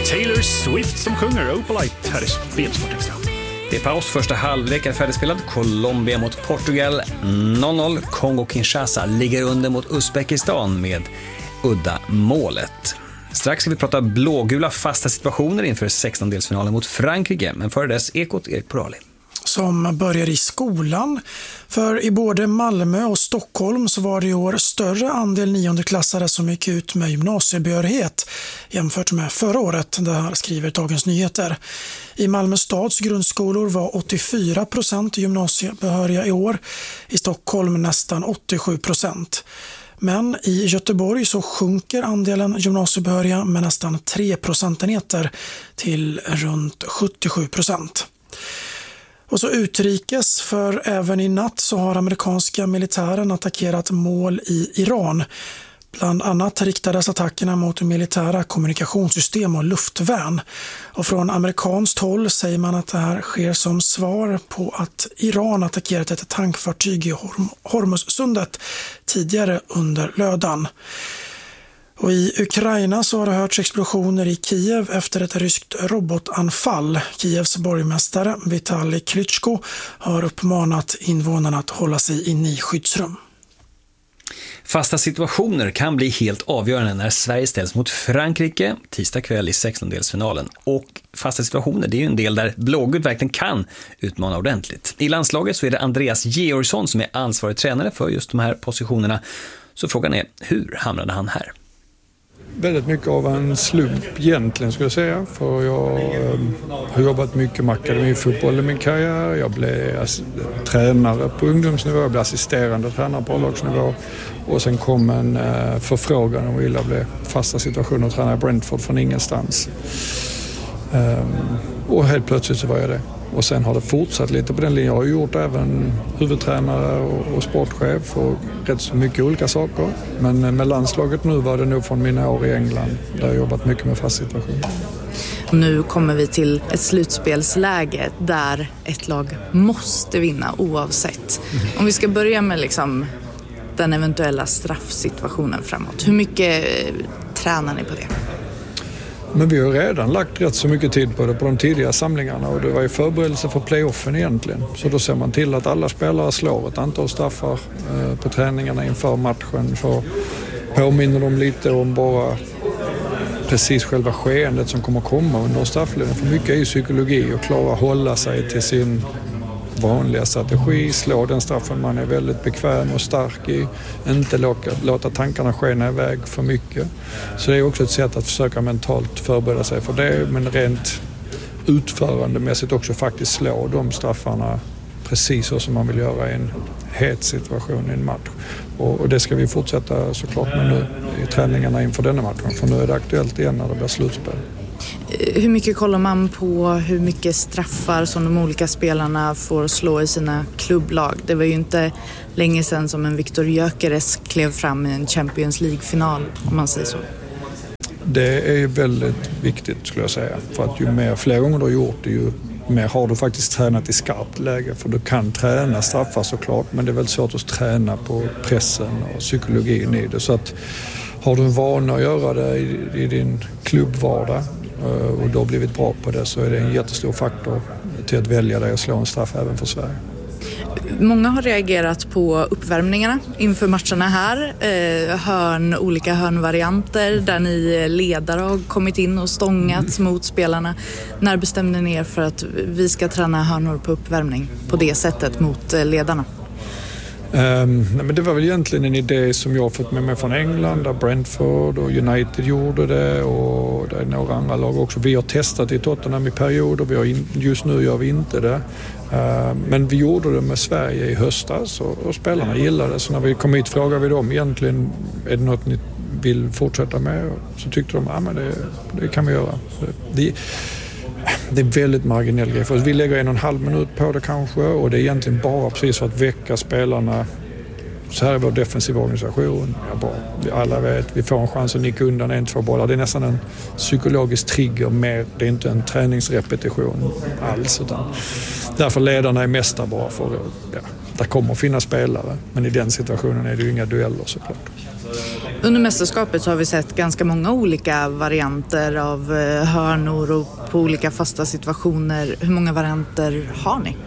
Taylor Swift som sjunger Opalite här i Spelsportextra. Det är paus, första halvlek är färdigspelad. Colombia mot Portugal 0-0. Kongo-Kinshasa ligger under mot Uzbekistan med udda målet. Strax ska vi prata blågula fasta situationer inför 16-delsfinalen mot Frankrike. Men före dess Ekot Erik Porali. Som börjar i skolan. För i både Malmö och Stockholm så var det i år större andel niondeklassare som gick ut med gymnasiebehörighet jämfört med förra året, det här skriver Dagens Nyheter. I Malmö stads grundskolor var 84% gymnasiebehöriga i år, i Stockholm nästan 87%. Men i Göteborg så sjunker andelen gymnasiebehöriga med nästan 3 procentenheter till runt 77%. Och så utrikes, för även i natt så har amerikanska militären attackerat mål i Iran. Bland annat riktades attackerna mot militära kommunikationssystem och luftvärn. Och från amerikanskt håll säger man att det här sker som svar på att Iran attackerat ett tankfartyg i Hormuzsundet tidigare under lördagen. Och i Ukraina så har det hörts explosioner i Kiev efter ett ryskt robotanfall. Kievs borgmästare Vitali Klitschko har uppmanat invånarna att hålla sig inne i skyddsrum. Fasta situationer kan bli helt avgörande när Sverige ställs mot Frankrike tisdag kväll i 16-delsfinalen. Och fasta situationer, det är ju en del där blågult verkligen kan utmana ordentligt. I landslaget så är det Andreas Georgsson som är ansvarig tränare för just de här positionerna. Så frågan är, hur hamnade han här? Väldigt mycket av en slump egentligen skulle jag säga. För jag har jobbat mycket med akademifotboll i min karriär. Jag blev tränare på ungdomsnivå, jag blev assisterande tränare på A-lagsnivå. Och sen kom en förfrågan om jag ville bli fasta situationer och träna i Brentford från ingenstans. Och helt plötsligt så var jag det. Och sen har det fortsatt lite på den linjen. Jag har gjort även huvudtränare och sportchef och rätt så mycket olika saker. Men med landslaget nu var det nog från mina år i England där jag har jobbat mycket med fast situation. Nu kommer vi till ett slutspelsläge där ett lag måste vinna oavsett. Om vi ska börja med liksom den eventuella straffsituationen framåt. Hur mycket tränar ni på det? Men vi har redan lagt rätt så mycket tid på det på de tidiga samlingarna och det var ju förberedelse för playoffen egentligen. Så då ser man till att alla spelare slår ett antal straffar på träningarna inför matchen. Så påminner de lite om bara precis själva skeendet som kommer komma under strafflinjen. För mycket är ju psykologi och klara att hålla sig till sin vanliga strategi, slå den straffen man är väldigt bekväm och stark i, inte låta tankarna skena iväg för mycket. Så det är också ett sätt att försöka mentalt förbereda sig för det, men rent utförandemässigt också faktiskt slå de straffarna precis så som man vill göra i en het situation i en match. Och det ska vi fortsätta såklart med nu i träningarna inför denna matchen, för nu är det aktuellt igen när det blir slutspel. Hur mycket kollar man på hur mycket straffar som de olika spelarna får slå i sina klubblag? Det var ju inte länge sedan som en Viktor Gyökeres klev fram i en Champions League-final, om man säger så. Det är ju väldigt viktigt skulle jag säga. För att ju mer fler gånger du har gjort det, ju mer har du faktiskt tränat i skarpt läge. För du kan träna straffar såklart, men det är väldigt svårt att träna på pressen och psykologin i det. Så att har du en vana att göra det i din klubbvardag och du har blivit bra på det, så är det en jättestor faktor till att välja dig och slå en straff även för Sverige. Många har reagerat på uppvärmningarna inför matcherna här. Olika hörnvarianter där ni ledare har kommit in och stångat mot spelarna. När bestämde ni er för att vi ska träna hörnor på uppvärmning på det sättet mot ledarna? Men det var väl egentligen en idé som jag fått med mig från England, där Brentford och United gjorde det och det är några andra lag också. Vi har testat i Tottenham i perioder, just nu gör vi inte det. Men vi gjorde det med Sverige i höstas och spelarna gillade det. Så när vi kom hit frågade vi dem egentligen, är det något ni vill fortsätta med? Så tyckte de, ja men det kan vi göra. Det är en väldigt marginell grej. För vi lägger 1,5 minut på det kanske, och det är egentligen bara precis för att väcka spelarna. Så här är vår defensiva organisation. Alla vet, vi får en chans att nicka undan 1-2 bollar. Det är nästan en psykologisk trigger mer. Det är inte en träningsrepetition alls. Utan därför ledarna är mästarbara för det. Där kommer att finnas spelare. Men i den situationen är det ju inga dueller såklart. Under mästerskapet så har vi sett ganska många olika varianter av hörnor och på olika fasta situationer. Hur många varianter har ni?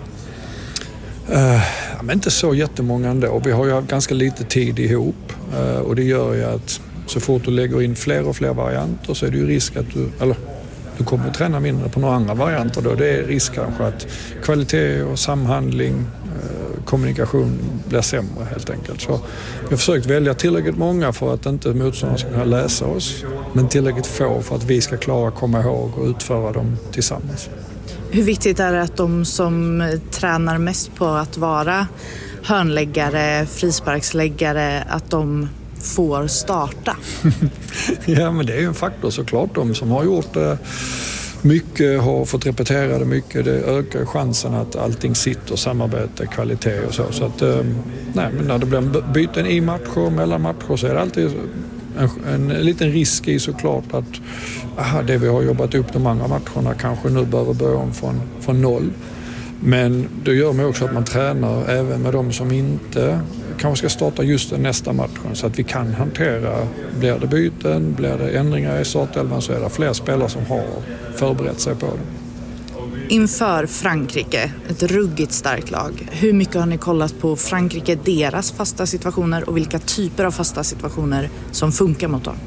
Men inte så jättemånga ändå. Vi har ju haft ganska lite tid ihop och det gör ju att så fort du lägger in fler och fler varianter så är det ju risk att du kommer att träna mindre på några andra varianter då. Det är risk kanske att kvalitet och samhandling, kommunikation blir sämre helt enkelt. Så vi har försökt välja tillräckligt många för att inte motståndarna ska kunna läsa oss, men tillräckligt få för att vi ska klara att komma ihåg och utföra dem tillsammans. Hur viktigt är det att de som tränar mest på att vara hörnläggare, frisparksläggare, att de får starta? Ja, men det är ju en faktor såklart. De som har gjort mycket, har fått repetera det mycket, det ökar chansen att allting sitter, samarbete, kvalitet och så. Så att, men när det blir byten i matcher, mellan matcher, så är det alltid en liten risk i såklart att det vi har jobbat upp de andra matcherna kanske nu behöver börja om från noll. Men det gör mig också att man tränar även med de som inte kanske ska starta just den nästa matchen, så att vi kan hantera, blir det byten, blir det ändringar i startelvan, så är det fler spelare som har förberett sig på det. Inför Frankrike, ett ruggigt starkt lag. Hur mycket har ni kollat på Frankrike, deras fasta situationer och vilka typer av fasta situationer som funkar mot dem?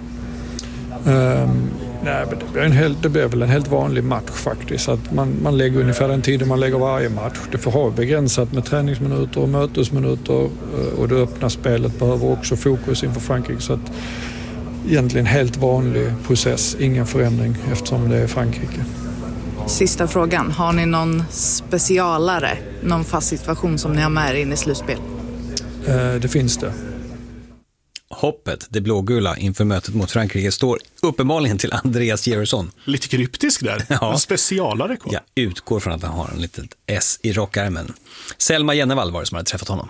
Nej, det blir väl en helt vanlig match faktiskt. Att man lägger ungefär den tiden man lägger varje match. Det får ha begränsat med träningsminuter och mötesminuter, och det öppna spelet behöver också fokus inför Frankrike. Så att egentligen helt vanlig process, ingen förändring eftersom det är Frankrike. Sista frågan, har ni någon specialare, någon fast situation som ni har med er in i slutspel? Det finns det. Hoppet, det blågula inför mötet mot Frankrike, står uppenbarligen till Andreas Georgsson. Lite kryptisk där. Ja. En specialare kvar. Jag utgår från att han har en liten S i rockärmen. Selma Jennevall var det som hade träffat honom.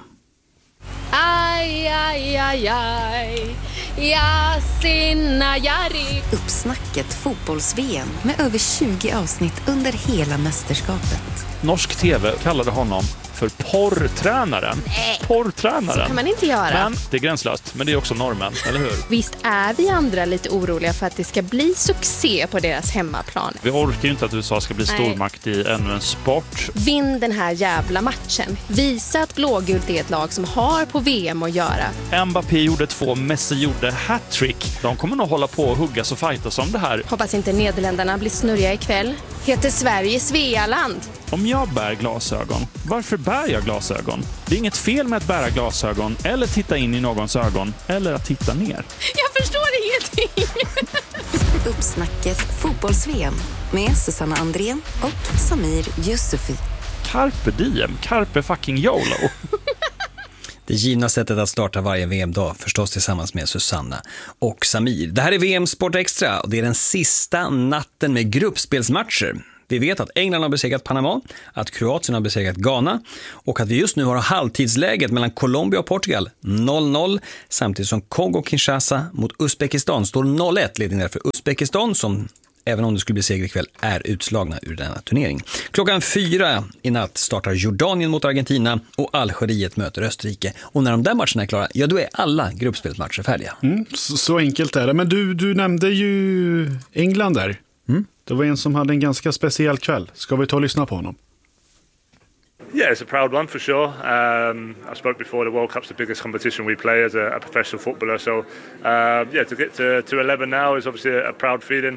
Aj, aj, aj, aj. Ja, sinna, jari. Uppsnacket fotbolls-VM med över 20 avsnitt under hela mästerskapet. Norsk tv kallade honom för porrtränaren. Porrtränaren. Så kan man inte göra. Men det är gränslöst, men det är också normen, eller hur? Visst är vi andra lite oroliga för att det ska bli succé på deras hemmaplan. Vi orkar ju inte att USA ska bli stormakt i ännu en sport. Vinn den här jävla matchen. Visa att blågult är ett lag som har på VM att göra. Mbappé gjorde 2, Messi gjorde hattrick. De kommer nog hålla på och huggas och fightas om det här. Hoppas inte Nederländerna blir snurriga ikväll. Heter Sverige Svealand? Om jag bär glasögon, varför bär jag glasögon? Det är inget fel med att bära glasögon eller titta in i någons ögon eller att titta ner. Jag förstår ingenting. Uppsnacket fotbolls-VM med Susanna Andrén och Samir Yusufi. Carpe diem, carpe fucking YOLO. Det givna sättet att starta varje VM-dag, förstås tillsammans med Susanna och Samir. Det här är VM Sport Extra och det är den sista natten med gruppspelsmatcher. Vi vet att England har besegrat Panama, att Kroatien har besegrat Ghana och att vi just nu har halvtidsläget mellan Colombia och Portugal 0-0, samtidigt som Kongo-Kinshasa mot Uzbekistan står 0-1, ledning för Uzbekistan som, även om det skulle bli seger ikväll, är utslagna ur denna turnering. 4:00 i natt startar Jordanien mot Argentina och Algeriet möter Österrike. Och när de där matcherna är klara, ja då är alla gruppspelsmatcher färdiga. Så enkelt är det. Men du nämnde ju England där. Det var en som hade en ganska speciell kväll. Ska vi ta och lyssna på honom? Yeah, it's a proud one for sure. I spoke before, the World Cup's the biggest competition we play as a professional footballer. So, to get to 11 now is obviously a proud feeling.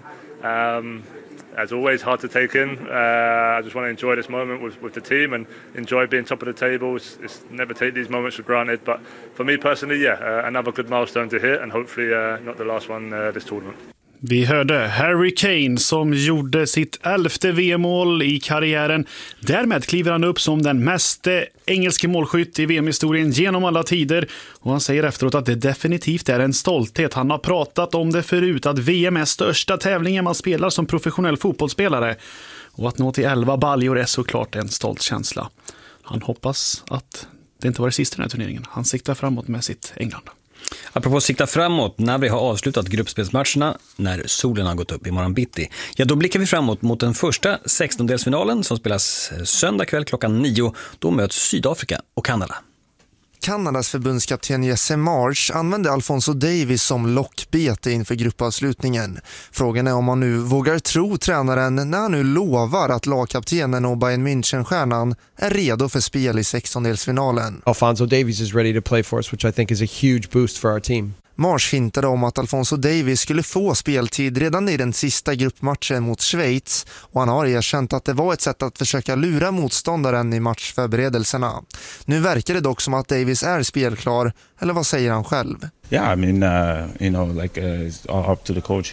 As always, hard to take in. I just want to enjoy this moment with the team and enjoy being top of the table. It's never take these moments for granted. But for me personally, another good milestone to hit and hopefully not the last one this tournament. Vi hörde Harry Kane som gjorde sitt 11:e VM-mål i karriären. Därmed kliver han upp som den mest engelske målskytt i VM-historien genom alla tider. Och han säger efteråt att det definitivt är en stolthet. Han har pratat om det förut, att VM är största tävlingen man spelar som professionell fotbollsspelare. Och att nå till 11 baljor är såklart en stolt känsla. Han hoppas att det inte var det sista i den här turneringen. Han siktar framåt med sitt England. Apropå sikta framåt, när vi har avslutat gruppspelsmatcherna, när solen har gått upp i morgon bitti, ja då blickar vi framåt mot den första 16-delsfinalen som spelas söndag kväll 9:00. Då möts Sydafrika och Kanada. Kanadas förbundskapten Jesse Marsh använde Alphonso Davies som lockbete inför gruppavslutningen. Frågan är om man nu vågar tro tränaren när han nu lovar att lagkaptenen och Bayern München-stjärnan är redo för spel i 16-delsfinalen. Alphonso Davies is ready to play for us, which I think is a huge boost for our team. Marsh hintade om att Alphonso Davies skulle få speltid redan i den sista gruppmatchen mot Schweiz, och han har erkänt att det var ett sätt att försöka lura motståndaren i matchförberedelserna. Nu verkar det dock som att Davies är spelklar, eller vad säger han själv? Yeah, I mean, it's all up to the coach.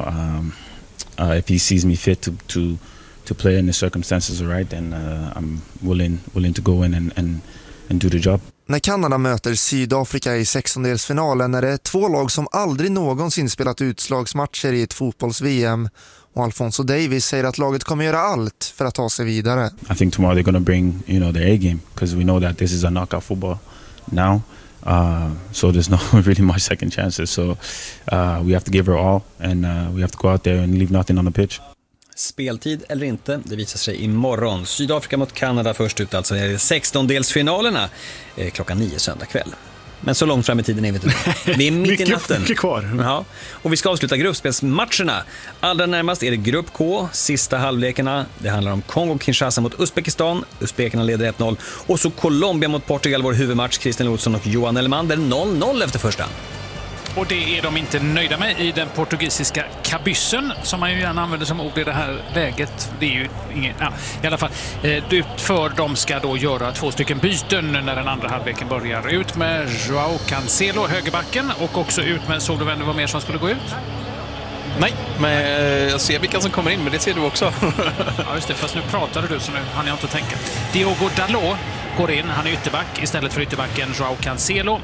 If he sees me fit to play and the circumstances are right, then I'm willing to go in and do the job. När Kanada möter Sydafrika i 16-delsfinalen är det två lag som aldrig någonsin spelat utslagsmatcher i ett fotbolls-VM, och Alphonso Davies säger att laget kommer göra allt för att ta sig vidare. I think tomorrow they're going to bring, their A-game, because we know that this is a knockout football now. So there's not really much second chances. So we have to give her all, and we have to go out there and leave nothing on the pitch. Speltid eller inte, det visar sig imorgon. Sydafrika mot Kanada först ut, alltså 16-delsfinalerna klockan 9 söndag kväll. Men så långt fram i tiden är vi inte. Vi är mitt i natten. Mycket kvar. Ja. Och vi ska avsluta gruppspelsmatcherna. Allra närmast är det grupp K, sista halvlekarna. Det handlar om Kongo-Kinshasa mot Uzbekistan. Uzbekerna leder 1-0. Och så Colombia mot Portugal, vår huvudmatch. Christian Olsson och Johan Elmander 0-0 efter första. Och det är de inte nöjda med i den portugisiska kabyssen, som man ju gärna använder som ord i det här läget. Det är ju ingen, i alla fall. För de ska då göra 2 stycken byten när den andra halvleken börjar. Ut med Joao Cancelo, högerbacken, och också ut med, såg du vem det var mer som skulle gå ut? Nej, men jag ser vilka som kommer in, men det ser du också. Ja, just det, fast nu pratade du så nu hann jag inte tänka. Diogo Dalot går in, han är ytterback istället för ytterbacken Joao Cancelo.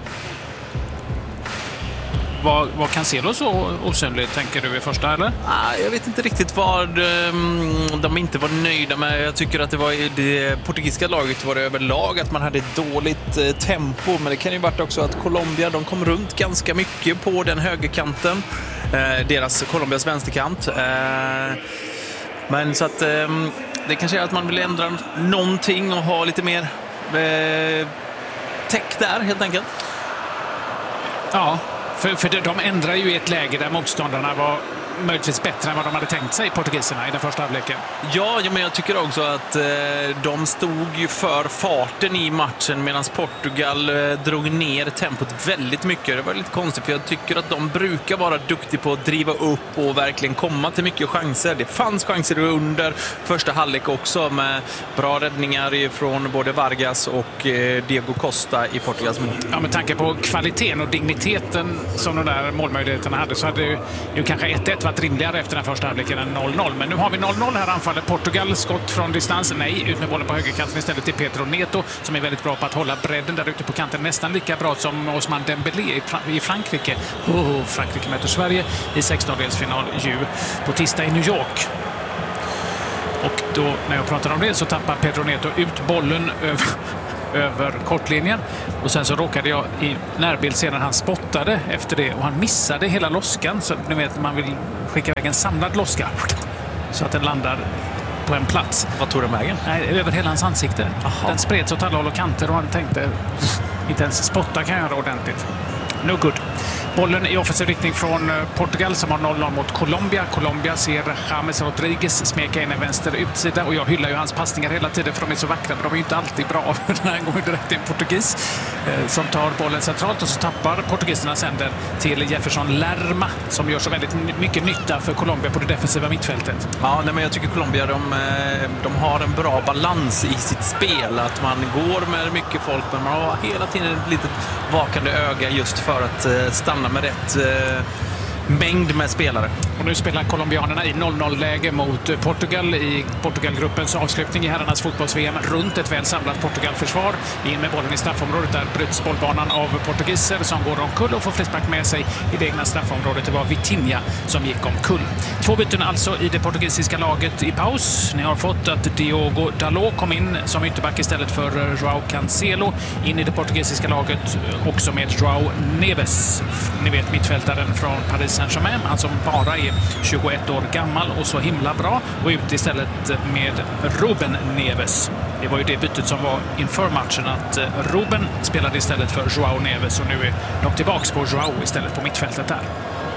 Var Cancelo så osynlig, tänker du, i första, eller? Jag vet inte riktigt vad de inte var nöjda med. Jag tycker att det var i det portugisiska laget var det överlag att man hade ett dåligt tempo. Men det kan ju varit också att Colombia, de kom runt ganska mycket på den högerkanten. Colombias vänsterkant. Men så att det kanske är att man vill ändra någonting och ha lite mer täck där, helt enkelt. Ja. För de ändrar ju i ett läge där motståndarna var möjligtvis bättre än vad de hade tänkt sig, portugiserna, i den första halvleken. Ja, men jag tycker också att de stod ju för farten i matchen medan Portugal drog ner tempot väldigt mycket. Det var lite konstigt, för jag tycker att de brukar vara duktiga på att driva upp och verkligen komma till mycket chanser. Det fanns chanser under första halvlek också, med bra räddningar från både Vargas och Diego Costa i Portugals mål. Ja, med tanke på kvaliteten och digniteten som de där målmöjligheterna hade, så hade ju kanske 1-1 varit rimligare efter den första halvleken än 0-0. Men nu har vi 0-0 här, anfallet. Portugal, skott från distans. Nej, ut med bollen på högerkanten istället till Pedro Neto, som är väldigt bra på att hålla bredden där ute på kanten. Nästan lika bra som Ousmane Dembélé i Frankrike. Frankrike möter Sverige i 16-delsfinal på tisdag i New York. Och då, när jag pratar om det, så tappar Pedro Neto ut bollen över kortlinjen, och sen så råkade jag i närbild sedan han spottade efter det, och han missade hela loskan, så ni vet, man vill skicka iväg en samlad loska så att den landar på en plats. Vad tog den vägen? Nej, över hela hans ansikte. Aha. Den spreds åt alla håll och kanter, och han tänkte inte ens spotta kan jag göra ordentligt. No good. Bollen i offensiv riktning från Portugal, som har 0-0 mot Colombia. Colombia ser James Rodriguez smeka in en vänster utsida, och jag hyllar ju hans passningar hela tiden, för de är så vackra, men de är ju inte alltid bra. Den här gången direkt till en portugis som tar bollen centralt, och så tappar portugiserna sen den till Jefferson Lerma, som gör så väldigt mycket nytta för Colombia på det defensiva mittfältet. Ja, men jag tycker Colombia, de har en bra balans i sitt spel, att man går med mycket folk, men man har hela tiden ett litet vakande öga just för att stanna med rätt mängd med spelare. Och nu spelar colombianerna i 0-0-läge mot Portugal i Portugalgruppens avslutning i herrarnas fotbolls-VM runt ett väl samlat Portugal-försvar. In med bollen i straffområdet, där bryts bollbanan av portugiser som går omkull och får frispark med sig i det egna straffområdet. Det var Vitinha som gick omkull. 2 byten alltså i det portugisiska laget i paus. Ni har fått att Diogo Dalot kom in som ytterback istället för Joao Cancelo. In i det portugisiska laget också med Joao Neves. Ni vet, mittfältaren från Paris Saint-Germain, han som bara är är 21 år gammal och så himla bra, och ut istället med Ruben Neves. Det var ju det bytet som var inför matchen, att Ruben spelade istället för Joao Neves, och nu är de tillbaks på Joao istället på mittfältet där.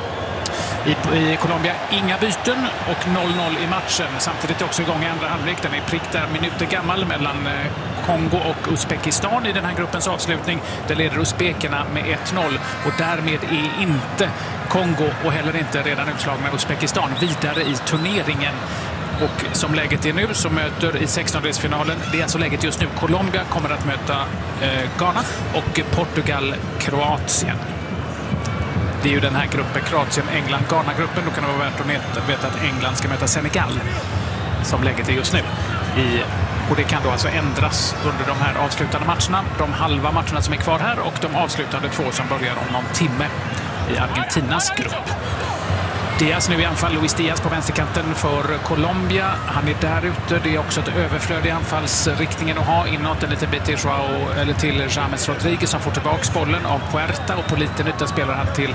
I Colombia inga byten och 0-0 i matchen. Samtidigt också igång i andra halvlek. Den är prick där minuter gammal mellan Kongo och Uzbekistan i den här gruppens avslutning. Där leder uzbekerna med 1-0, och därmed är inte Kongo och heller inte redan utslagna Uzbekistan vidare i turneringen. Och som läget är nu så möter i 16-delsfinalen, det är alltså läget just nu, Colombia kommer att möta Ghana och Portugal Kroatien. Det är ju den här gruppen, Kroatien, England, Ghana-gruppen. Då kan det vara värt att veta att England ska möta Senegal som läget är just nu. Och det kan då alltså ändras under de här avslutande matcherna. De halva matcherna som är kvar här och de avslutande 2 som börjar om någon timme i Argentinas grupp. Diaz nu i anfall, Luis Diaz på vänsterkanten för Colombia. Han är där ute. Det är också ett överflöd i anfallsriktningen att ha inåt en liten bit till Joao, eller till James Rodriguez som får tillbaka bollen av Puerta, och på liten yta spelar han till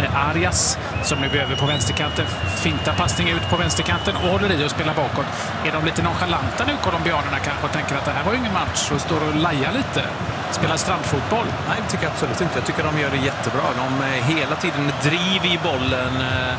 Arias som nu är över på vänsterkanten. Finta passning ut på vänsterkanten och håller i och spelar bakåt. Är de lite nonchalanta nu, colombianerna kanske, och tänker att det här var ju ingen match och står och lajar lite? Spelar strandfotboll? Nej, det tycker jag absolut inte. Jag tycker de gör det jättebra. De hela tiden driver i bollen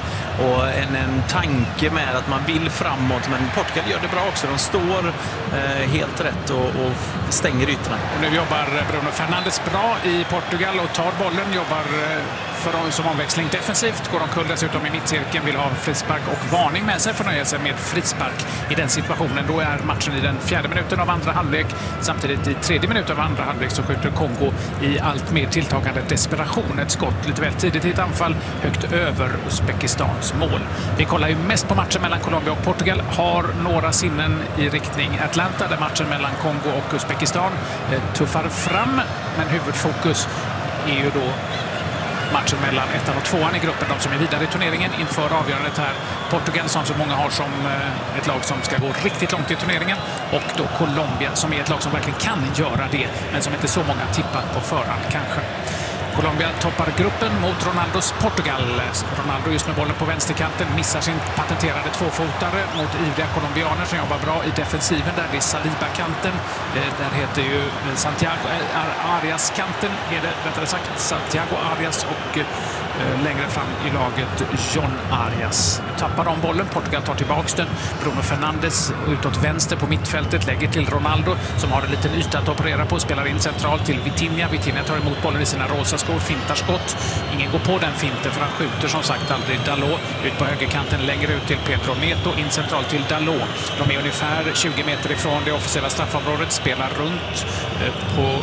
och en tanke med att man vill framåt. Men Portugal gör det bra också. De står helt rätt och stänger ytorna. Och nu jobbar Bruno Fernandes bra i Portugal och tar bollen. Jobbar för dem som omväxling defensivt. Går omkull dessutom i mittcirkeln, vill ha frispark och varning med sig, för nöja sig med frispark i den situationen. Då är matchen i den 4:e minuten av andra halvlek. Samtidigt i 3:e minuten av andra halvlek så skjuter Kongo i allt mer tilltagande desperation ett skott lite väl tidigt i ett anfall högt över Uzbekistans mål. Vi kollar ju mest på matchen mellan Colombia och Portugal, har några sinnen i riktning Atlanta där matchen mellan Kongo och Uzbekistan tuffar fram, men huvudfokus är ju då matchen mellan 1:an och 2:an i gruppen, de som är vidare i turneringen inför avgörandet här. Portugal som så många har som ett lag som ska gå riktigt långt i turneringen, och då Colombia som är ett lag som verkligen kan göra det, men som inte så många tippat på förhand kanske. Colombia toppar gruppen mot Ronaldos Portugal. Ronaldo just med bollen på vänsterkanten missar sin patenterade tvåfotare mot ivriga colombianer som jobbar bra i defensiven. Där är Saliba-kanten. Där heter ju Santiago Arias-kanten. Är det rättare sagt Santiago Arias, och längre fram i laget John Arias. Nu tappar de bollen. Portugal tar tillbaka den. Bruno Fernandes utåt vänster på mittfältet lägger till Ronaldo som har en liten yta att operera på. Spelar in centralt till Vitinha. Vitinha tar emot bollen i sina rosa skor, fintar skott. Ingen går på den finten för han skjuter som sagt aldrig. Dalot ut på högerkanten, längre ut till Pedro Neto, in centralt till Dalot. De är ungefär 20 meter ifrån det officiella straffområdet, spelar runt på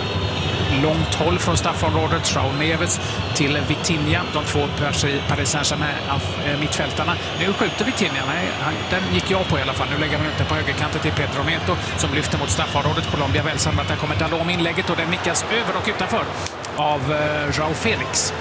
långt håll från straffområdet. Joao Neves till Vitinha, de två Paris Saint-Germain mittfältarna. Nu skjuter Vitinha, nej, den gick jag på i alla fall. Nu lägger man ut den på högerkanten till Pedro Neto som lyfter mot straffområdet. Colombia väl samlat, där kommer Dalot med inlägget och den nickas över och utanför av Joao Felix.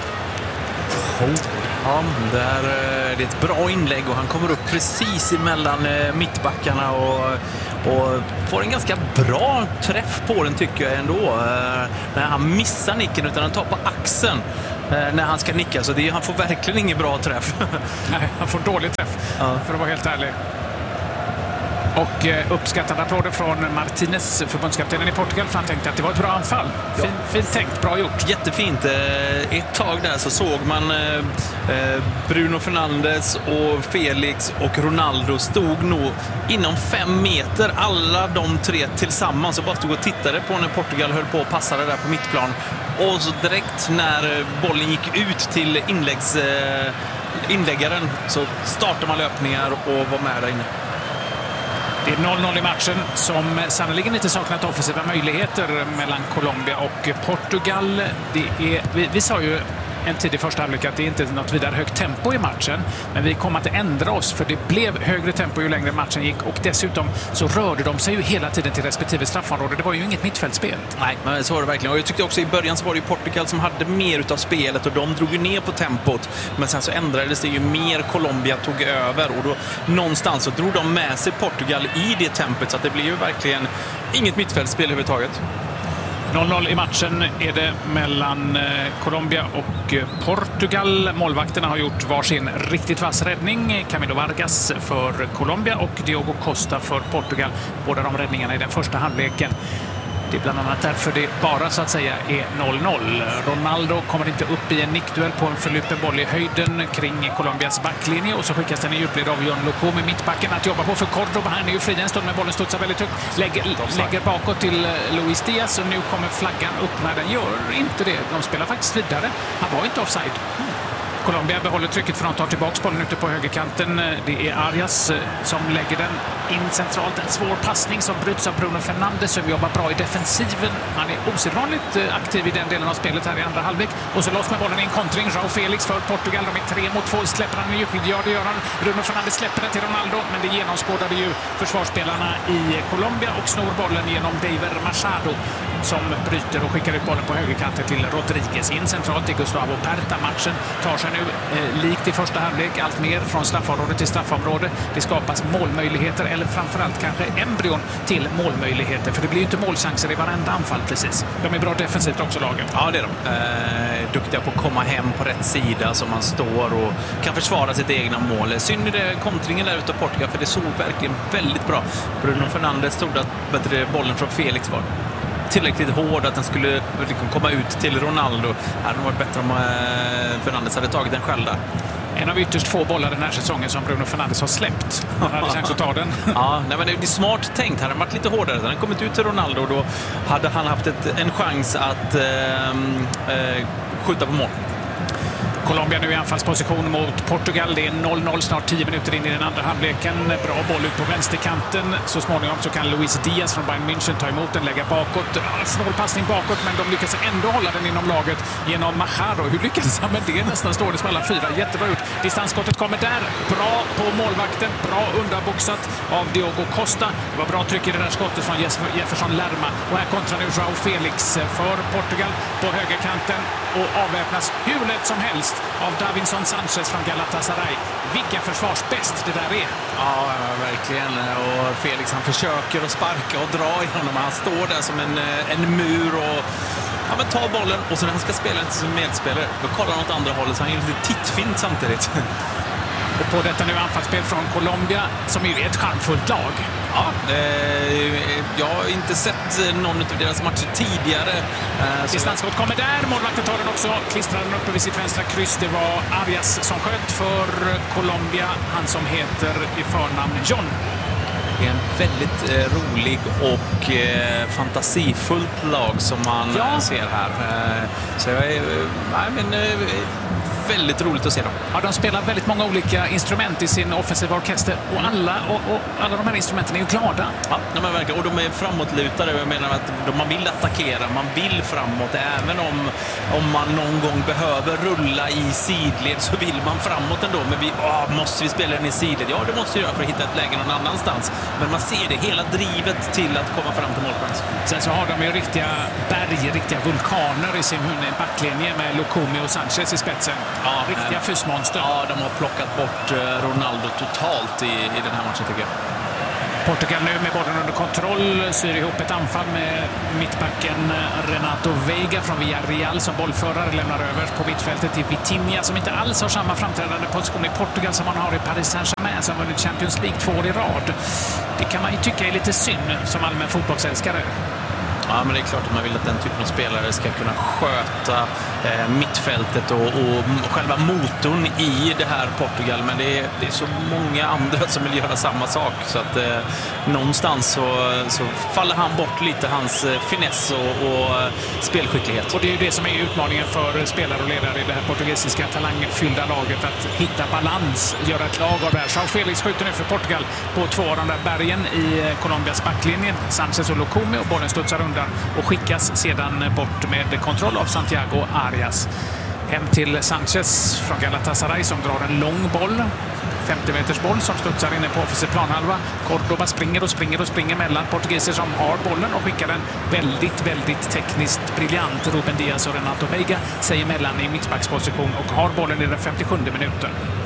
Ja, det är ett bra inlägg och han kommer upp precis emellan mittbackarna och får en ganska bra träff på den tycker jag ändå. När han missar nicken utan han tar på axeln när han ska nicka, så han får verkligen ingen bra träff. Nej, han får dålig träff för att vara helt ärlig. Och uppskattande applåder från Martinez, förbundskaptenen i Portugal, för han tänkte att det var ett bra anfall. Fint tänkt, bra gjort. Jättefint. Ett tag där så såg man Bruno Fernandes och Felix och Ronaldo stod nog inom 5 meter, alla de tre tillsammans, och bara stod och tittade på när Portugal höll på och passade där på mittplan. Och så direkt när bollen gick ut till inläggaren så startade man löpningar och var med där inne. Det är 0-0 i matchen som sannolikt inte saknat offensiva möjligheter mellan Colombia och Portugal. Vi sa ju en tidig första halvlek att det inte är något vidare högt tempo i matchen, men vi kom att ändra oss för det blev högre tempo ju längre matchen gick, och dessutom så rörde de sig ju hela tiden till respektive straffområde. Det var ju inget mittfältspel. Nej, men så var det verkligen. Och jag tyckte också i början så var det ju Portugal som hade mer utav spelet och de drog ju ner på tempot, men sen så ändrades det ju mer, Colombia tog över och då någonstans så drog de med sig Portugal i det tempot, så att det blev ju verkligen inget mittfältspel överhuvudtaget. 0-0 i matchen är det mellan Colombia och Portugal. Målvakterna har gjort varsin riktigt vass räddning. Camilo Vargas för Colombia och Diogo Costa för Portugal. Båda de räddningarna i den första halvleken. Det är bland annat därför det bara så att säga är 0-0. Ronaldo kommer inte upp i en nickduell på en förlupen boll i höjden kring Colombias backlinje och så skickas den i djupled av John Loko med mittbacken att jobba på för Cordoba. Han är ju fri en stund med bollen studsar väldigt högt. Lägger bakåt till Luis Diaz och nu kommer flaggan upp när den gör inte det. De spelar faktiskt vidare. Han var inte offside. Colombia behåller trycket för att ta tillbaka bollen ute på högerkanten. Det är Arias som lägger den in centralt. En svår passning som bryts av Bruno Fernandes som jobbar bra i defensiven. Han är osedvanligt aktiv i den delen av spelet här i andra halvlek. Och så loss med bollen i en kontring. João Felix för Portugal. De är 3-2. Släpper han i djupled? Ja, det gör han. Bruno Fernandes släpper den till Ronaldo. Men det genomskådade ju försvarsspelarna i Colombia och snor bollen genom David Machado som bryter och skickar ut bollen på högerkanten till Rodriguez. In centralt till Gustavo Perta. Matchen tar sig nu likt i första halvlek allt mer från straffområde till straffområde. Det skapas målmöjligheter eller framförallt kanske embryon till målmöjligheter för det blir ju inte målchanser i varenda anfall precis. De är bra defensivt också lagen. Ja, det är de. Duktiga på att komma hem på rätt sida så man står och kan försvara sitt egna mål. Synd i det kontringen där ute av Portugal för det såg verkligen väldigt bra. Bruno Fernandes trodde att bollen från Felix var tillräckligt hård att den skulle komma ut till Ronaldo. Det hade varit bättre om Fernandes hade tagit den själv där. En av ytterst få bollar den här säsongen som Bruno Fernandes har släppt. Han hade chans att ta den. Ja, nej, men det är smart tänkt. Han hade varit lite hårdare. Den hade kommit ut till Ronaldo och då hade han haft en chans att skjuta på mål. Colombia nu i anfallsposition mot Portugal. Det är 0-0 snart 10 minuter in i den andra halvleken. Bra boll ut på vänsterkanten. Så småningom så kan Luis Diaz från Bayern München ta emot den, lägga bakåt. Snål passning bakåt, men de lyckas ändå hålla den inom laget genom Machado. Hur lyckas han med det? Nästan står det som alla fyra. Jättebra ut. Distansskottet kommer där. Bra på målvakten. Bra undanboxat av Diogo Costa. Det var bra tryck i det där skottet från Jefferson Lerma. Och här kontrar nu João Felix för Portugal på högerkanten och avväpnas hur lätt som helst av Davinson Sanchez från Galatasaray. Vilken försvarsbäst det där är. Ja, verkligen. Och Felix han försöker att sparka och dra i honom. Han står där som en mur och tar bollen. Och så när han ska spela inte som medspelare, då kollar han åt andra hållet så han är lite tittfint samtidigt. Och på detta nu anfallsspel från Colombia som ju är ett charmfullt lag. Ja, jag har inte sett någon av deras matcher tidigare. Distansskott kommer där. Målvakten tar den också. Klistrar den uppe vid sitt vänstra kryss. Det var Arias som sköt för Colombia. Han som heter i förnamn John. Det är en väldigt rolig och fantasifullt lag som man ser här. Så jag är väldigt roligt att se dem. Ja, de spelar väldigt många olika instrument i sin offensiva orkester och alla de här instrumenten är ju glada. Ja, men verkligen. Och de är framåtlutade. Jag menar att man vill attackera, man vill framåt. Även om man någon gång behöver rulla i sidled så vill man framåt ändå. Men måste vi spela den i sidled? Ja, det måste vi göra för att hitta ett läge någon annanstans. Men man ser det, hela drivet till att komma fram till målchans. Sen så har de ju riktiga berg, riktiga vulkaner i sin backlinje med Lukumi och Sanchez i spetsen. Ja, riktiga fysmonster. Ja, de har plockat bort Ronaldo totalt i den här matchen tycker jag. Portugal nu med bollen under kontroll syr ihop ett anfall med mittbacken Renato Veiga från Villarreal som bollförare lämnar över på mittfältet till Vitinha som inte alls har samma framträdande position i Portugal som man har i Paris Saint-Germain som vunnit Champions League 2 år i rad. Det kan man ju tycka är lite synd som allmän fotbollsälskare. Ja, men det är klart att man vill att den typen av spelare ska kunna sköta mittfältet och själva motorn i det här Portugal. Men det är så många andra som vill göra samma sak. Så att någonstans så faller han bort lite, hans finess och spelskicklighet. Och det är ju det som är utmaningen för spelare och ledare i det här portugisiska talangfyllda laget. Att hitta balans, göra ett lag av det här. João Felix skjuter nu för Portugal på 2 av de där bergen i Colombias backlinje. Sanchez och Lukumi och bollen studsar undan och skickas sedan bort med kontroll av Santiago Arias. Hem till Sanchez från Galatasaray som drar en lång boll. 50 meters boll som studsar inne på offensiv planhalva. Cordoba springer mellan portugiser som har bollen och skickar den väldigt, väldigt tekniskt briljant. Ruben Diaz och Renato Veiga säger mellan i mittbacksposition och har bollen i den 57 minuten.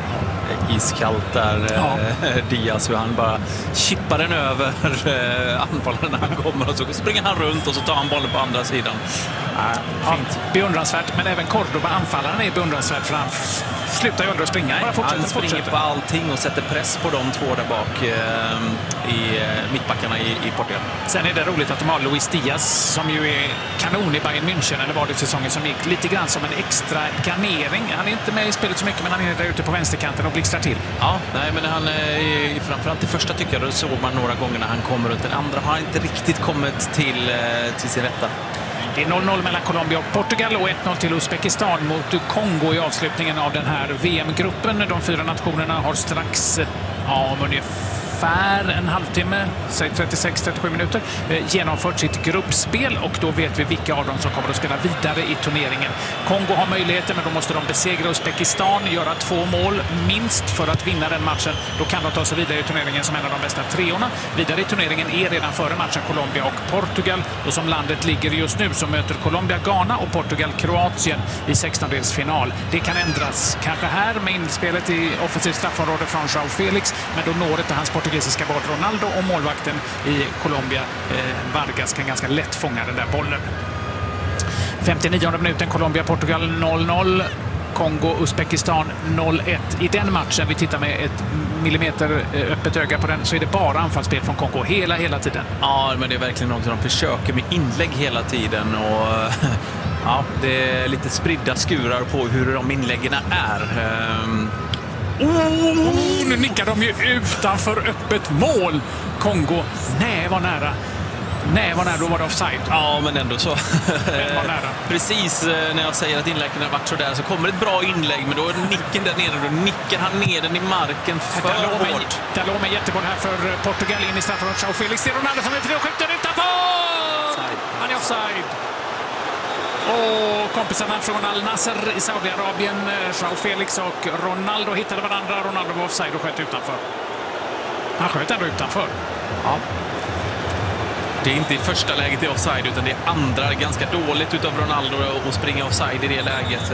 iskallt där, Diaz, hur han bara chippar den över anfallaren när han kommer och så springer han runt och så tar han bollen på andra sidan. Fint. Beundransvärt, men även Cordoba, anfallaren, är beundransvärt för han slutar ju aldrig att springa. Han springer på allting och sätter press på de två där bak i mittbackarna i Portugal. Sen är det roligt att de har Luis Diaz som ju är kanon i Bayern München, eller var det säsongen som gick lite grann som en extra garnering. Han är inte med i spelet så mycket, men han är där ute på vänsterkanten och blixtrar till. Ja, nej, men han framförallt i första tycker jag, då såg man några gånger när han kommer runt. Den andra har inte riktigt kommit till sin rätta. Det är 0-0 mellan Colombia och Portugal och 1-0 till Uzbekistan mot Kongo i avslutningen av den här VM-gruppen. De 4 nationerna har strax om ungefär en halvtimme, säg 36-37 minuter, genomfört sitt gruppspel, och då vet vi vilka av dem som kommer att spela vidare i turneringen. Kongo har möjligheter, men då måste de besegra Uzbekistan, göra 2 mål minst för att vinna den matchen. Då kan de ta sig vidare i turneringen som en av de bästa treorna. Vidare i turneringen är redan före matchen Colombia och Portugal, och som landet ligger just nu så möter Colombia Ghana och Portugal Kroatien i 16-delsfinal. Det kan ändras kanske här med inspelet i offensivt straffområde från João Felix, men då når inte hans portugisiska boll Ronaldo, och målvakten i Colombia, Vargas, kan ganska lätt fånga den där bollen. 59:e minuten, Colombia-Portugal 0-0. Kongo-Uzbekistan 0-1. I den matchen, vi tittar med ett millimeter öppet öga på den, så är det bara anfallsspel från Kongo hela tiden. Ja, men det är verkligen något de försöker med inlägg hela tiden, och ja, det är lite spridda skurar på hur de inläggen är. Nu nickar de ju utanför öppet mål. Kongo. Nej, var nära. Då var det offside. Ja, men ändå så. Men var nära. Precis när jag säger att inläggen har varit så där, så kommer ett bra inlägg, men då är nicken där nere. Då nickar han ner den i marken för hårt. Där låg en jätteboll här för Portugal in i straffområdet. João Felix, det är Ronaldo som är fri och skjuter utanför! Han är offside. Och kompisarna från Al Nassr i Saudiarabien, João Felix och Ronaldo, hittade varandra. Ronaldo var offside och sköt utanför. Han sköt ändå utanför. Ja. Det är inte i första läget i offside, utan det är andra. Ganska dåligt utav Ronaldo att springa offside i det läget.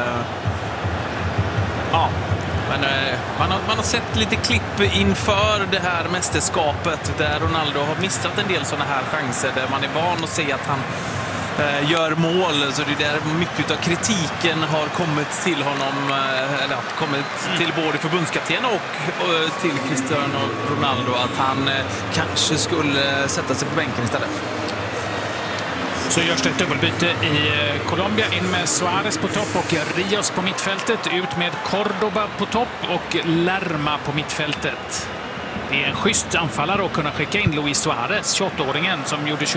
Ja. Men man har sett lite klipp inför det här mästerskapet där Ronaldo har missat en del sådana här chanser, där man är van att se att han gör mål, så det är där mycket av kritiken har kommit till honom, eller kommit till både förbundskapten och till Cristiano Ronaldo, att han kanske skulle sätta sig på bänken istället. Så görs det ett dubbelbyte i Colombia, in med Suarez på topp och Rios på mittfältet, ut med Cordoba på topp och Lerma på mittfältet. Det är en schysst anfallare att kunna skicka in Luis Suarez, 28-åringen som gjorde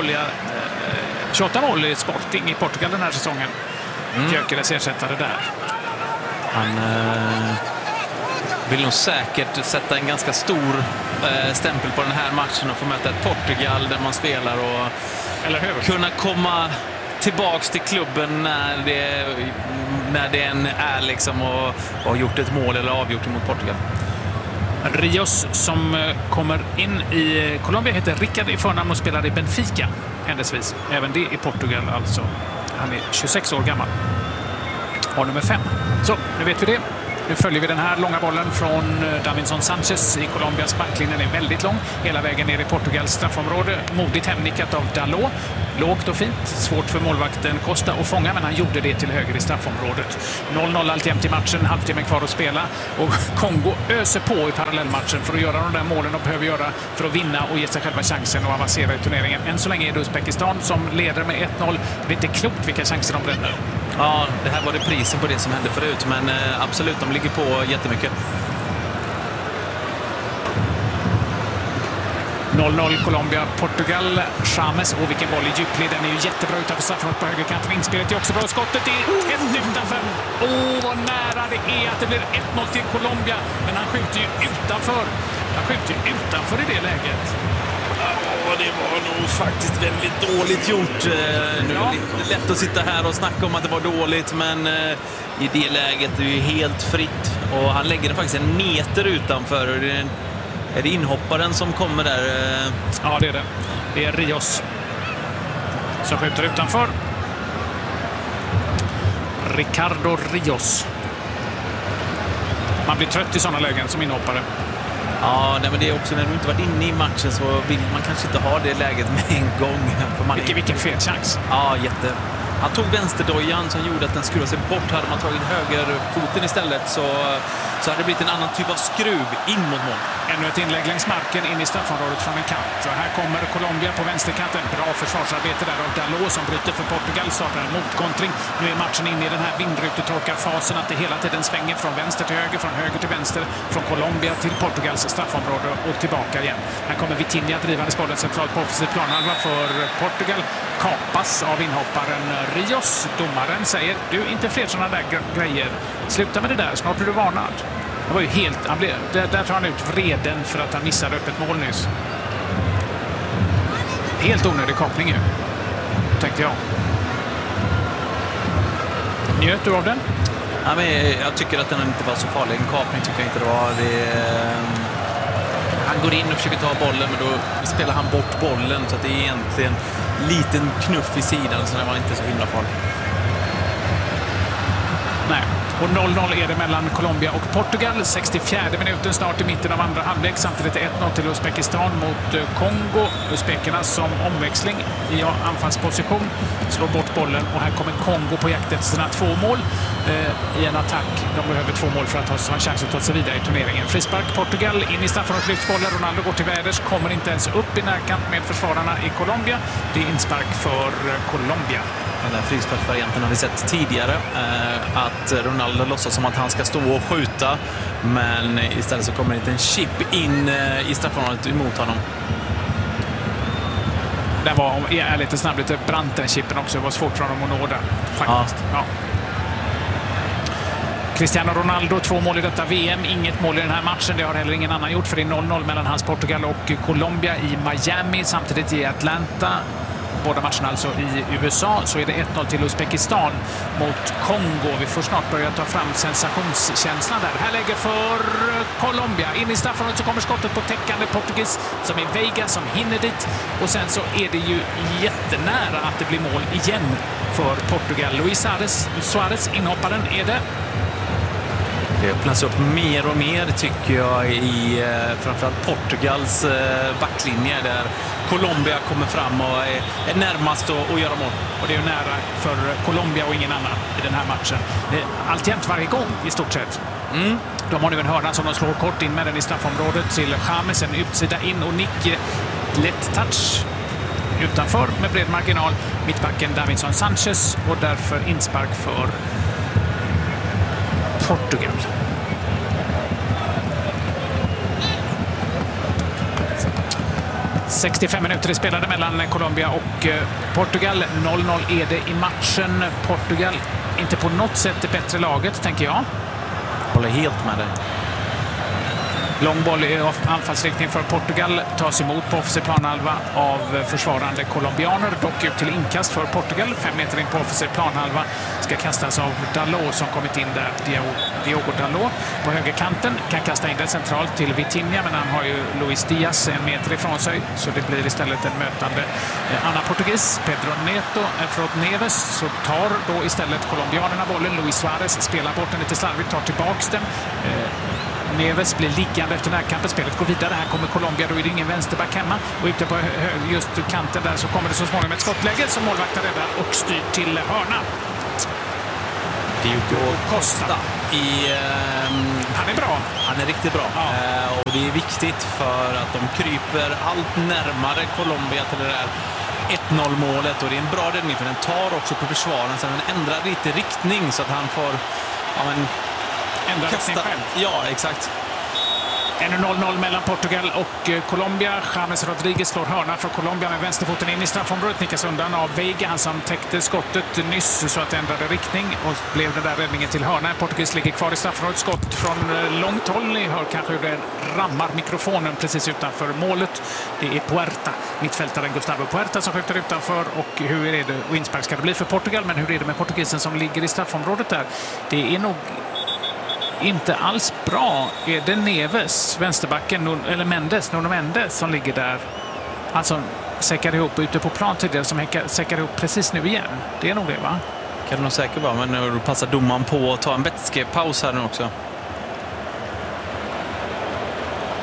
28 mål i Sporting i Portugal den här säsongen. Gyökeres ersättare där. Han vill nog säkert sätta en ganska stor stämpel på den här matchen och få möta ett Portugal där man spelar och kunna komma tillbaks till klubben när det än är liksom och har gjort ett mål eller avgjort mot Portugal. Rios som kommer in i Colombia heter Rickard i förnamn och spelar i Benfica händelsevis. Även det i Portugal alltså. Han är 26 år gammal. Och nummer 5. Så, nu vet vi det. Nu följer vi den här långa bollen från Davinson Sanchez i Colombias backlinje. Den är väldigt lång. Hela vägen ner i Portugals straffområde. Modigt hemnickat av Dalot. Lågt och fint. Svårt för målvakten Costa att fånga, men han gjorde det till höger i straffområdet. 0-0 alltjämt i matchen. Halvtimmen kvar att spela. Och Kongo öser på i parallellmatchen för att göra de där målen de behöver göra för att vinna och ge sig själva chansen och avancera i turneringen. Än så länge är det Uzbekistan som leder med 1-0. Det är inte klokt vilka chanser de bränner. Ja, det här var det priset på det som hände förut, men absolut, de ligger på jättemycket. 0-0 Colombia, Portugal. Chames, och vilken boll i djupled. Den är ju jättebra utanför straffområdet på högerkanten. Inspelet är också bra. Skottet är tätt utanför. Vad nära det är att det blir 1-0 till Colombia. Men han skjuter ju utanför. Han skjuter ju utanför i det läget. Ja, det var nog faktiskt väldigt dåligt gjort. Nu är det lätt att sitta här och snacka om att det var dåligt, men i det läget är det ju helt fritt. Och han lägger den faktiskt en meter utanför. Är det inhopparen som kommer där? Ja, det är det. Det är Rios som skjuter utanför. Ricardo Rios. Man blir trött i sådana lägen som inhoppare. Ja, nej, men det är också när du inte varit inne i matchen så vill man kanske inte ha det läget med en gång. För vilken fet chans. Ja, jätte. Han tog vänsterdojan som gjorde att den skruvade sig bort. Hade man tagit högerfoten istället så hade det blivit en annan typ av skruv in mot mål. Ännu ett inlägg längs marken in i straffområdet från en kant. Och här kommer Colombia på vänsterkanten. Bra försvarsarbete där av Dalot som bryter för Portugal. Startar en motkontring. Nu är matchen inne i den här vindrutetorkarfasen att det hela tiden svänger från vänster till vänster. Från Colombia till Portugals straffområde och tillbaka igen. Här kommer Vitinha drivandes bollen centralt på offensiv planhalva för Portugal. Kapas av inhopparen Rios. Domaren säger, du, inte fler sådana där grejer. Sluta med det där, snart blir du varnad. Det var ju helt... Där tar han ut vreden för att han missade öppet mål nyss. Helt onödig kapning ju, tänkte jag. Njöt du av den? Ja, men jag tycker att den inte var så farlig. En kapning tycker jag inte det var. Han går in och försöker ta bollen, men då spelar han bort bollen så att det är egentligen en liten knuff i sidan, så det var inte så himla farligt. Nej. Och 0-0 är det mellan Colombia och Portugal. 64 minuten snart i mitten av andra halvlek. Samtidigt 1-0 till Uzbekistan mot Kongo. Uzbekerna som omväxling i anfallsposition slår bort bollen. Och här kommer Kongo på jakt efter sina 2 mål i en attack. De behöver 2 mål för att ha en chans att ta sig vidare i turneringen. Frispark Portugal in i straffområdet, lyfts bollen. Ronaldo går till väders, kommer inte ens upp i närkamp med försvararna i Colombia. Det är inspark för Colombia. Den här frisparksvarianten har vi sett tidigare. Att Ronaldo låtsas som att han ska stå och skjuta. Men istället så kommer en liten chip in i straffområdet emot honom. Det var lite snabbt, lite brant den chippen också. Det var svårt för honom att nå där, faktiskt. Ja. Cristiano Ronaldo, 2 mål i detta VM. Inget mål i den här matchen. Det har heller ingen annan gjort, för det är 0-0 mellan hans Portugal och Colombia i Miami. Samtidigt i Atlanta. Båda matcherna alltså i USA, så är det 1-0 till Uzbekistan mot Kongo. Vi får snart börja ta fram sensationskänslan där. Här lägger för Colombia. In i straffområdet så kommer skottet på täckande portugis som är Veiga som hinner dit. Och sen så är det ju jättenära att det blir mål igen för Portugal. Luis Suarez, inhopparen, är det. Det öppnas upp mer och mer tycker jag i framförallt Portugals backlinje där Colombia kommer fram och är närmast att göra mål. Och det är ju nära för Colombia och ingen annan i den här matchen. Alltjämt varje gång i stort sett. De har nu en hörna som de slår kort in med den i straffområdet till James, en utsida in och nick. Lätt touch utanför med bred marginal. Mittbacken Davinson Sanchez och därför inspark för Portugal. ...65 minuter är spelade mellan Colombia och Portugal. 0-0 är det i matchen. Portugal inte på något sätt det bättre laget, tänker jag. Håller helt med dig. Lång boll i anfallsriktning för Portugal tas emot på offensiv planhalva av försvarande colombianer. Dock ut till inkast för Portugal. 5 meter in på offensiv planhalva ska kastas av Dalot som kommit in där. Diogo Dalot på högerkanten kan kasta in den centralt till Vitinha, men han har ju Luis Diaz 1 meter ifrån sig, så det blir istället en mötande Anna Portugis. Pedro Neves så tar då istället colombianerna bollen. Luis Suarez spelar bort den lite slarvigt, tar tillbaks den. Neves blir liggande efter närkampen. Spelet går vidare. Här kommer Colombia. Då är det ingen vänsterback hemma. Och ute på just kanten där så kommer det så småningom ett skottläge som målvakten räddar och styr till hörna. Diogo Costa. Han är bra. Han är riktigt bra. Ja. Och det är viktigt för att de kryper allt närmare Colombia till det där 1-0 målet. Och det är en bra räddning för den tar också på försvaren. Så den ändrar lite riktning så att han får... ändra riktning själv. Ja, exakt. Ännu 0-0 mellan Portugal och Colombia. James Rodriguez slår hörna för Colombia med vänsterfoten in i straffområdet. Nickas undan av Veiga, han som täckte skottet nyss så att det ändrade riktning och blev den där räddningen till hörna. Portugis ligger kvar i straffområdet. Skott från långt håll. Ni hör kanske hur det rammar mikrofonen precis utanför målet. Det är Puerta, mittfältaren Gustavo Puerta som skjuter utanför. Och hur är det? Och inspark ska det bli för Portugal, men hur är det med portugisen som ligger i straffområdet där? Det är nog inte alls bra. Är det Neves, vänsterbacken, eller Nuno Mendes som ligger där? Han som säckade ihop ute på plan tidigare, som säckade ihop precis nu igen. Det är nog det, va? Kan du nog säkert vara, men nu passar domaren på att ta en vätskepaus här nu också.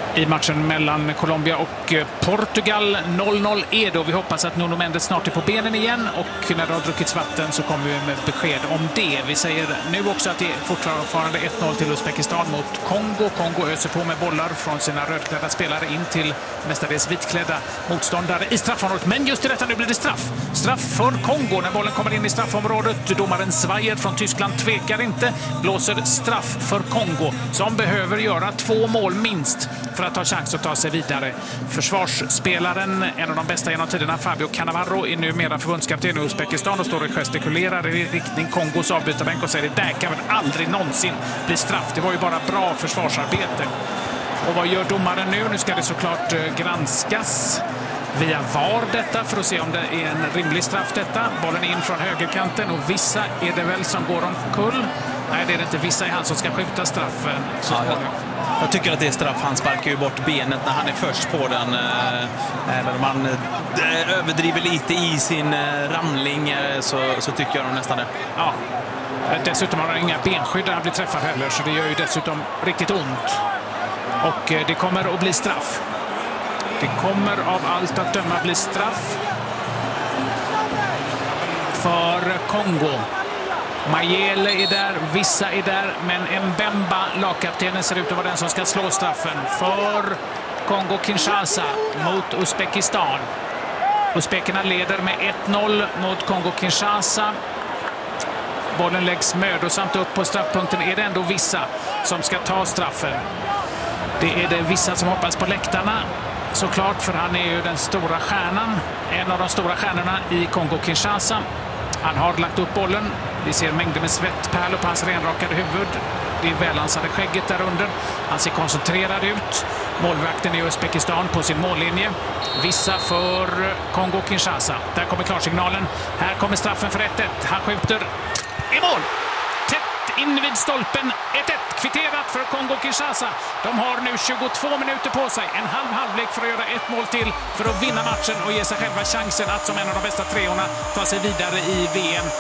i matchen mellan Colombia och Portugal. 0-0 är då. Vi hoppas att Nuno Mendes snart är på benen igen och när det har druckits vatten så kommer vi med besked om det. Vi säger nu också att det är fortfarande 1-0 till Uzbekistan mot Kongo. Kongo öser på med bollar från sina rödklädda spelare in till mestadels vitklädda motståndare i straffområdet. Men just i detta nu blir det straff. Straff för Kongo när bollen kommer in i straffområdet. Domaren Zweyer från Tyskland tvekar inte. Blåser straff för Kongo som behöver göra 2 mål minst för att ha chans att ta sig vidare. Försvarsspelaren, en av de bästa genom tiderna, Fabio Cannavaro, är numera förbundskapten i Uzbekistan och står och gestikulerar i riktning Kongos avbytarbänk och säger det där kan väl aldrig någonsin bli straff. Det var ju bara bra försvarsarbete. Och vad gör domaren nu? Nu ska det såklart granskas via VAR detta för att se om det är en rimlig straff detta. Bollen in från högerkanten och vissa är det väl som går omkull. Nej, det är det inte. Vissa är han som ska skjuta straffen. Jag tycker att det är straff. Han sparkar ju bort benet när han är först på den. Även om han överdriver lite i sin ramling så tycker jag nästan det. Ja. Dessutom har han inga benskydd när han blir träffad heller, så det gör ju dessutom riktigt ont. Och det kommer att bli straff. Det kommer av allt att döma bli straff för Kongo. Majele är där, vissa är där, men Mbemba, lagkaptenen, ser ut att vara den som ska slå straffen för Kongo-Kinshasa mot Uzbekistan. Uzbekerna leder med 1-0 mot Kongo-Kinshasa. Bollen läggs mödosamt upp på straffpunkten. Är det ändå vissa som ska ta straffen? Det är det vissa som hoppas på läktarna. Såklart, för han är ju den stora stjärnan. En av de stora stjärnorna i Kongo-Kinshasa. Han har lagt upp bollen. Vi ser mängder med svettpärlor på hans renrakade huvud. Det är välansade skägget där under. Han ser koncentrerad ut. Målvakten i Uzbekistan på sin mållinje. Vissa för Kongo-Kinshasa. Där kommer klarsignalen. Här kommer straffen för 1-1. Han skjuter i mål. Tätt in vid stolpen. 1-1. Kvitterat för Kongo-Kinshasa. De har nu 22 minuter på sig. En halvlek för att göra 1 mål till för att vinna matchen och ge sig själva chansen att som en av de bästa treorna ta sig vidare i VM.